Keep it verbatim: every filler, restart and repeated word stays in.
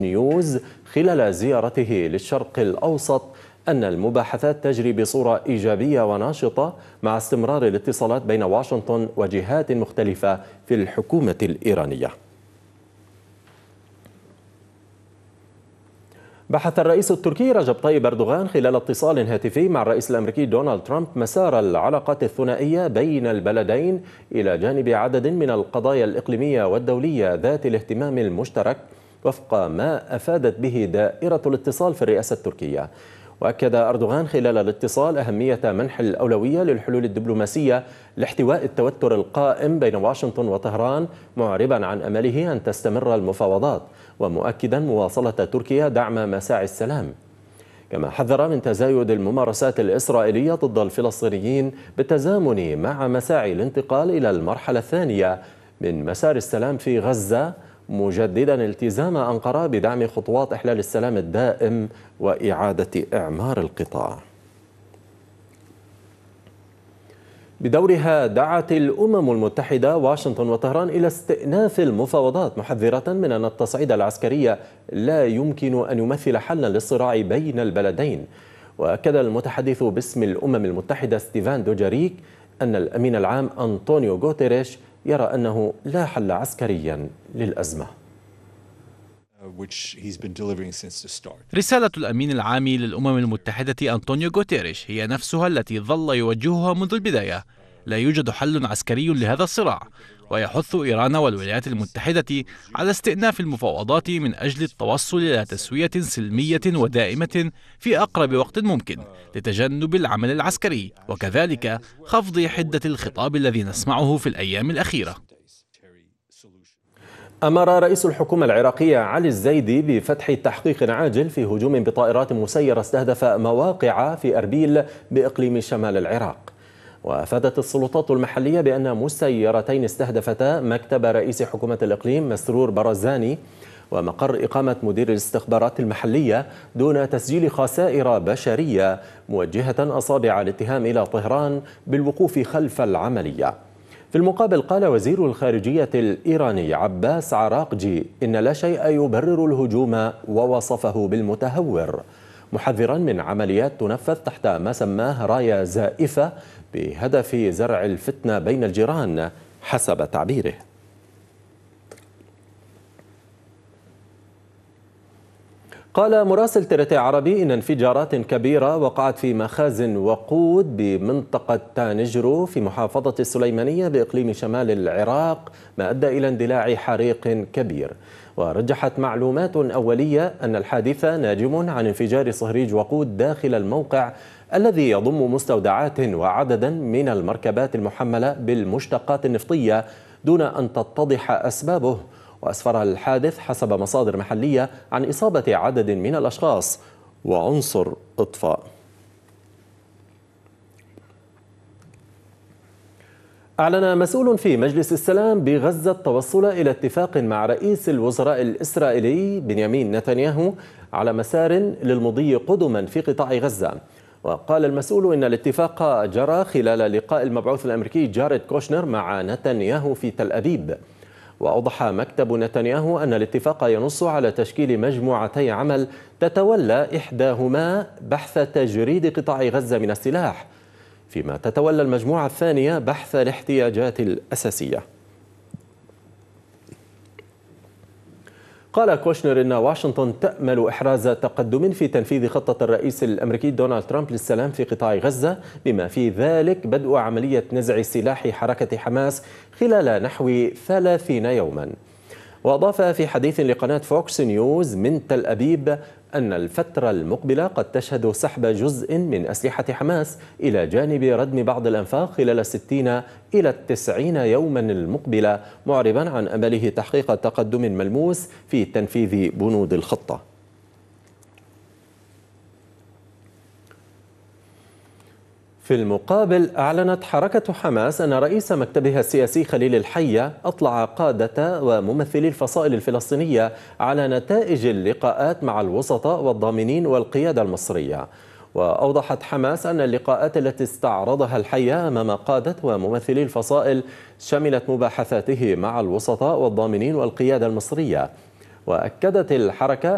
نيوز خلال زيارته للشرق الأوسط أن المباحثات تجري بصورة إيجابية وناشطة مع استمرار الاتصالات بين واشنطن وجهات مختلفة في الحكومة الإيرانية. بحث الرئيس التركي رجب طيب أردوغان خلال اتصال هاتفي مع الرئيس الأمريكي دونالد ترامب مسار العلاقات الثنائية بين البلدين إلى جانب عدد من القضايا الإقليمية والدولية ذات الاهتمام المشترك وفق ما أفادت به دائرة الاتصال في الرئاسة التركية. وأكد أردوغان خلال الاتصال أهمية منح الأولوية للحلول الدبلوماسية لاحتواء التوتر القائم بين واشنطن وطهران، معربا عن أمله أن تستمر المفاوضات ومؤكدا مواصلة تركيا دعم مساعي السلام. كما حذر من تزايد الممارسات الإسرائيلية ضد الفلسطينيين بالتزامن مع مساعي الانتقال إلى المرحلة الثانية من مسار السلام في غزة، مجددا التزام أنقرة بدعم خطوات إحلال السلام الدائم وإعادة إعمار القطاع. بدورها دعت الأمم المتحدة واشنطن وطهران إلى استئناف المفاوضات، محذرة من أن التصعيد العسكري لا يمكن أن يمثل حلا للصراع بين البلدين. وأكد المتحدث باسم الأمم المتحدة ستيفان دوجاريك أن الأمين العام أنطونيو غوتيريش يرى أنه لا حل عسكريا للأزمة. رسالة الأمين العام للأمم المتحدة أنطونيو غوتيريش هي نفسها التي ظل يوجهها منذ البداية: لا يوجد حل عسكري لهذا الصراع، ويحث إيران والولايات المتحدة على استئناف المفاوضات من أجل التوصل إلى تسوية سلمية ودائمة في أقرب وقت ممكن لتجنب العمل العسكري، وكذلك خفض حدة الخطاب الذي نسمعه في الأيام الأخيرة. أمر رئيس الحكومة العراقية علي الزيدي بفتح تحقيق عاجل في هجوم بطائرات مسيرة استهدف مواقع في أربيل بإقليم شمال العراق. وأفادت السلطات المحلية بأن مسيرتين استهدفتا مكتب رئيس حكومة الإقليم مسرور برزاني ومقر إقامة مدير الاستخبارات المحلية دون تسجيل خسائر بشرية، موجهة أصابع الاتهام إلى طهران بالوقوف خلف العملية. في المقابل قال وزير الخارجية الإيراني عباس عراقجي إن لا شيء يبرر الهجوم ووصفه بالمتهور، محذرا من عمليات تنفذ تحت ما سماه راية زائفة بهدف زرع الفتنة بين الجيران حسب تعبيره. قال مراسل ترتي عربي إن انفجارات كبيرة وقعت في مخازن وقود بمنطقة تانجرو في محافظة السليمانية بإقليم شمال العراق، ما أدى إلى اندلاع حريق كبير. ورجحت معلومات أولية أن الحادث ناجم عن انفجار صهريج وقود داخل الموقع الذي يضم مستودعات وعددا من المركبات المحملة بالمشتقات النفطية دون أن تتضح أسبابه. وأسفر الحادث حسب مصادر محلية عن إصابة عدد من الأشخاص وعنصر إطفاء. أعلن مسؤول في مجلس السلام بغزة التوصل إلى اتفاق مع رئيس الوزراء الإسرائيلي بنيامين نتنياهو على مسار للمضي قدما في قطاع غزة. وقال المسؤول إن الاتفاق جرى خلال لقاء المبعوث الأمريكي جاريد كوشنر مع نتنياهو في تل أبيب. وأوضح مكتب نتنياهو أن الاتفاق ينص على تشكيل مجموعتي عمل تتولى إحداهما بحث تجريد قطاع غزة من السلاح، فيما تتولى المجموعة الثانية بحث الاحتياجات الأساسية. قال كوشنر إن واشنطن تأمل إحراز تقدم في تنفيذ خطة الرئيس الأمريكي دونالد ترامب للسلام في قطاع غزة، بما في ذلك بدء عملية نزع سلاح حركة حماس خلال نحو ثلاثين يوما. وأضاف في حديث لقناة فوكس نيوز من تل أبيب أن الفترة المقبلة قد تشهد سحب جزء من أسلحة حماس إلى جانب ردم بعض الأنفاق خلال الستين إلى التسعين يوما المقبلة، معربا عن أمله تحقيق تقدم ملموس في تنفيذ بنود الخطة. في المقابل أعلنت حركة حماس أن رئيس مكتبها السياسي خليل الحية أطلع قادة وممثلي الفصائل الفلسطينية على نتائج اللقاءات مع الوسطاء والضامنين والقيادة المصرية. وأوضحت حماس أن اللقاءات التي استعرضها الحية أمام قادة وممثلي الفصائل شملت مباحثاته مع الوسطاء والضامنين والقيادة المصرية. وأكدت الحركة